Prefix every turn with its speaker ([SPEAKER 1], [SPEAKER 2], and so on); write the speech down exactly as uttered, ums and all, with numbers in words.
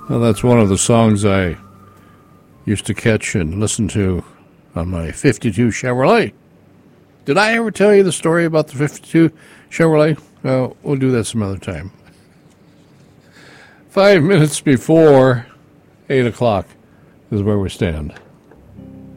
[SPEAKER 1] Well, that's one of the songs I used to catch and listen to on my fifty-two Chevrolet. Did I ever tell you the story about the fifty-two Chevrolet? Well, we'll do that some other time. Five minutes before eight o'clock is where we stand.